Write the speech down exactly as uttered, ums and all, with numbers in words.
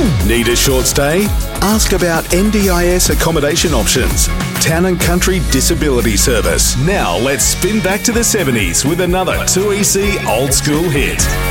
Need a short stay? Ask about N D I S accommodation options. Town and Country Disability Service. Now let's spin back to the seventies with another two E C old school hit.